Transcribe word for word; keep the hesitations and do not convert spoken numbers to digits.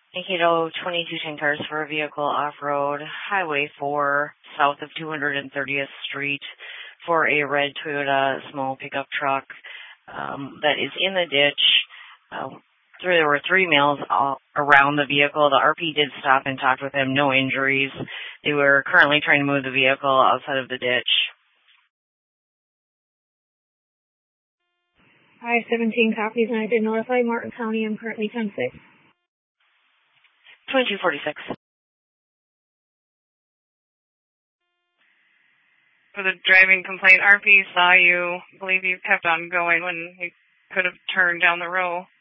Mankato, twenty-two tankers for a vehicle off-road, Highway four, south of two hundred thirtieth Street, for a red Toyota small pickup truck um, that is in the ditch. Uh, there were three males all around the vehicle. The R P did stop and talk with him, no injuries. They were currently trying to move the vehicle outside of the ditch. I have seventeen copies, and I did notify Martin County. I'm currently ten six. twenty-two forty-six. For the driving complaint, R P saw you. I believe you kept on going when you could have turned down the row.